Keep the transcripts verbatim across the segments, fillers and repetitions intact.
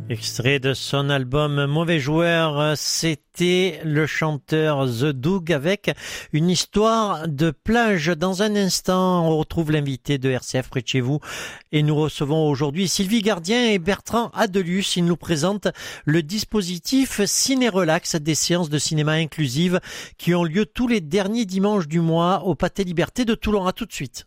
Extrait de son album Mauvais Joueur, c'était le chanteur The Doug avec une histoire de plage. Dans un instant, on retrouve l'invité de R C F près de chez vous et nous recevons aujourd'hui Sylvie Gardien et Bertrand Adelus. Ils nous présentent le dispositif Ciné Relax, des séances de cinéma inclusives qui ont lieu tous les derniers dimanches du mois au Pâté Liberté de Toulon. À tout de suite.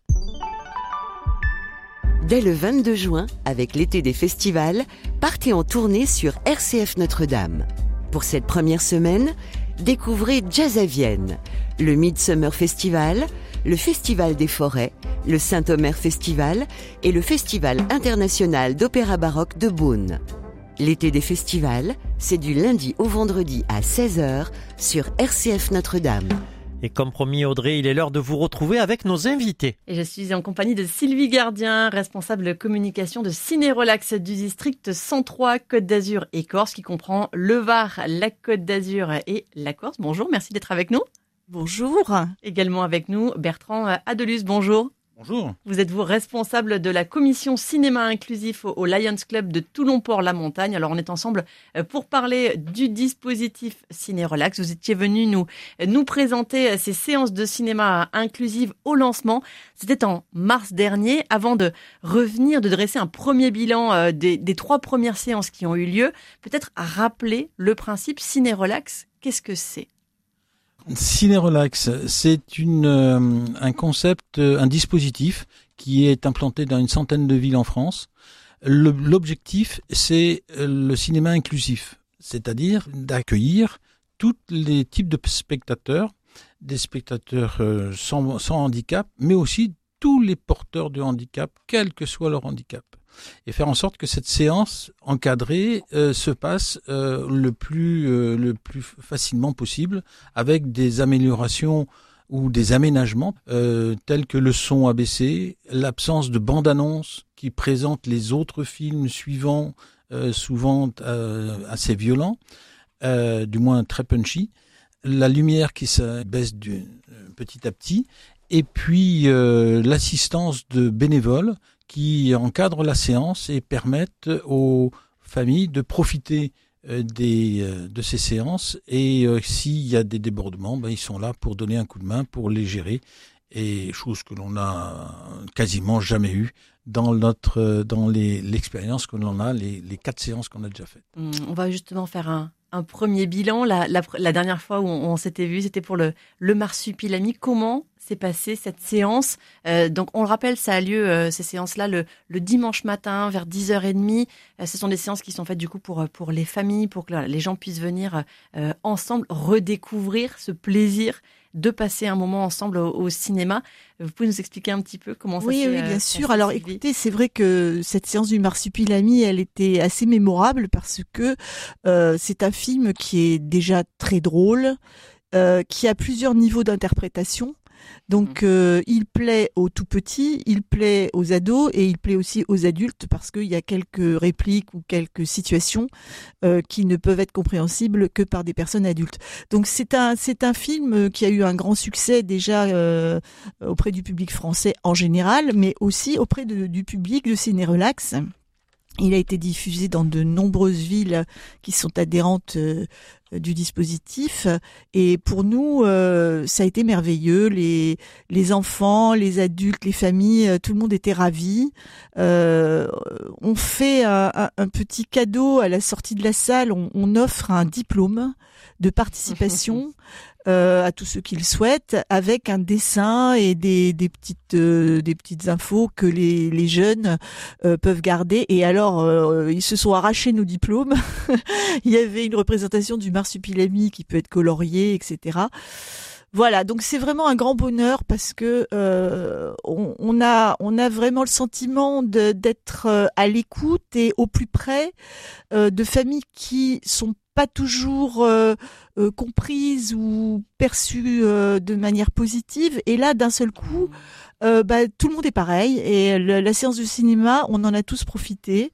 Dès le vingt-deux juin, avec l'été des festivals, partez en tournée sur R C F Notre-Dame. Pour cette première semaine, découvrez Jazz à Vienne, le Midsummer Festival, le Festival des Forêts, le Saint-Omer Festival et le Festival international d'opéra baroque de Beaune. L'été des festivals, c'est du lundi au vendredi à seize heures sur R C F Notre-Dame. Et comme promis, Audrey, il est l'heure de vous retrouver avec nos invités. Et je suis en compagnie de Sylvie Gardien, responsable communication de Ciné Relax du district cent trois Côte d'Azur et Corse, qui comprend le Var, la Côte d'Azur et la Corse. Bonjour, merci d'être avec nous. Bonjour. Également avec nous, Bertrand Adelus, bonjour. Bonjour. Vous êtes vous responsable de la commission cinéma inclusif au Lions Club de Toulon-Port-la-Montagne. Alors on est ensemble pour parler du dispositif Ciné Relax. Vous étiez venu nous, nous présenter ces séances de cinéma inclusives au lancement. C'était en mars dernier. Avant de revenir, de dresser un premier bilan des, des trois premières séances qui ont eu lieu, peut-être rappeler le principe Ciné Relax. Qu'est-ce que c'est ? Ciné Relax, c'est une, euh, un concept, un dispositif qui est implanté dans une centaine de villes en France. Le, l'objectif, c'est le cinéma inclusif, c'est-à-dire d'accueillir tous les types de spectateurs, des spectateurs euh, sans, sans handicap, mais aussi tous les porteurs de handicap, quel que soit leur handicap. Et faire en sorte que cette séance encadrée euh, se passe euh, le plus euh, le plus facilement possible, avec des améliorations ou des aménagements euh, tels que le son abaissé, l'absence de bande-annonce qui présente les autres films suivants, euh, souvent euh, assez violents, euh, du moins très punchy, la lumière qui se baisse du, euh, petit à petit, et puis euh, l'assistance de bénévoles qui encadrent la séance et permettent aux familles de profiter euh, des, euh, de ces séances. Et euh, s'il y a des débordements, ben, ils sont là pour donner un coup de main, pour les gérer. Et chose que l'on n'a quasiment jamais eue dans, notre, dans les, l'expérience que l'on a, les, les quatre séances qu'on a déjà faites. On va justement faire un, un premier bilan. La, la, la dernière fois où on, on s'était vu, c'était pour le, le Marsupilami. Comment s'est passée cette séance? euh, Donc, on le rappelle, ça a lieu, euh, ces séances-là, le, le dimanche matin vers dix heures trente. Euh, ce sont des séances qui sont faites du coup pour, pour les familles, pour que là, les gens puissent venir euh, ensemble redécouvrir ce plaisir de passer un moment ensemble au, au cinéma. Vous pouvez nous expliquer un petit peu comment oui, ça s'est Oui, oui, bien euh, sûr. Alors, écoutez, c'est vrai que cette séance du Marsupilami, elle était assez mémorable parce que euh, c'est un film qui est déjà très drôle, euh, qui a plusieurs niveaux d'interprétation. Donc, euh, il plaît aux tout petits, il plaît aux ados et il plaît aussi aux adultes parce qu'il y a quelques répliques ou quelques situations euh, qui ne peuvent être compréhensibles que par des personnes adultes. Donc, c'est un, c'est un film qui a eu un grand succès déjà euh, auprès du public français en général, mais aussi auprès de, du public de Ciné Relax. Il a été diffusé dans de nombreuses villes qui sont adhérentes euh, du dispositif et pour nous euh, ça a été merveilleux. Les les enfants, les adultes, les familles, euh, tout le monde était ravi. Euh, on fait un, un, un petit cadeau à la sortie de la salle. On, on offre un diplôme de participation euh, à tous ceux qui le souhaitent, avec un dessin et des, des petites euh, des petites infos que les les jeunes euh, peuvent garder. Et alors euh, ils se sont arrachés nos diplômes. Il y avait une représentation du Marsupilami qui peut être coloriée, et cetera. Voilà, donc c'est vraiment un grand bonheur parce que euh, on, on a on a vraiment le sentiment de, d'être à l'écoute et au plus près euh, de familles qui sont pas toujours euh, euh, comprises ou perçues euh, de manière positive. Et là, d'un seul coup, euh, bah, tout le monde est pareil. Et le, la séance de cinéma, on en a tous profité.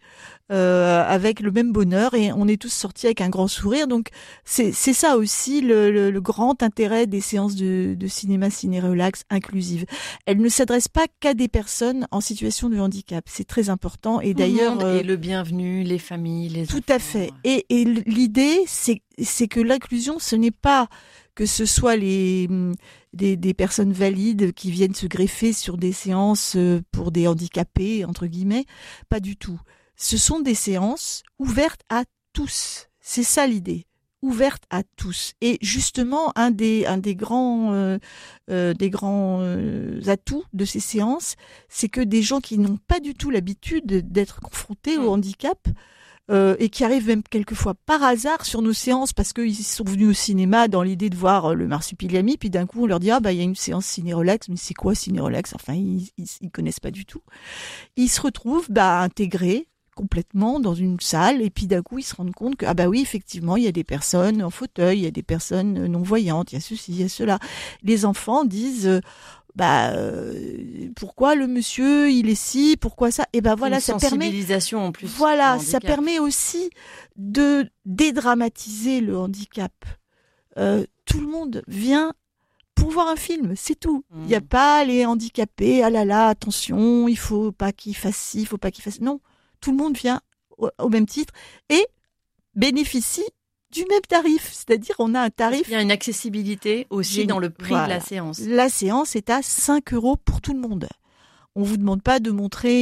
euh, avec le même bonheur et on est tous sortis avec un grand sourire. Donc c'est, c'est ça aussi le, le, le grand intérêt des séances de, de cinéma ciné-relax inclusives. Elles ne s'adressent pas qu'à des personnes en situation de handicap. C'est très important et Tout d'ailleurs... le monde est le bienvenu, les familles, les Tout enfants. à fait. Et, et l'idée, c'est, c'est que l'inclusion, ce n'est pas que ce soit les, des, des personnes valides qui viennent se greffer sur des séances pour des handicapés, entre guillemets. Pas du tout. Ce sont des séances ouvertes à tous. C'est ça l'idée. Ouvertes à tous. Et justement, un des, un des grands, euh, euh, des grands euh, atouts de ces séances, c'est que des gens qui n'ont pas du tout l'habitude d'être confrontés au handicap, Euh, et qui arrivent même quelquefois par hasard sur nos séances parce qu'ils sont venus au cinéma dans l'idée de voir euh, le Marsupilami, puis d'un coup on leur dit ah bah il y a une séance ciné-relax, mais c'est quoi ciné-relax? Enfin ils, ils ils connaissent pas du tout. Ils se retrouvent bah intégrés complètement dans une salle et puis d'un coup ils se rendent compte que ah bah oui effectivement il y a des personnes en fauteuil, il y a des personnes non voyantes, il y a ceci, il y a cela. Les enfants disent euh, bah euh, pourquoi le monsieur il est si, pourquoi ça, et ben voilà, une ça permet sensibilisation en plus. voilà au ça handicap. permet aussi de dédramatiser le handicap. Euh, tout le monde vient pour voir un film, c'est tout. Il Mmh. n'y a pas les handicapés, ah là là, attention, il faut pas qu'il fasse ci, il faut pas qu'il fasse... Non, tout le monde vient au, au même titre et bénéficie du même tarif. C'est-à-dire, on a un tarif... Il y a une accessibilité aussi Génial. dans le prix Voilà. de la séance. La séance est à cinq euros pour tout le monde. On vous demande pas de montrer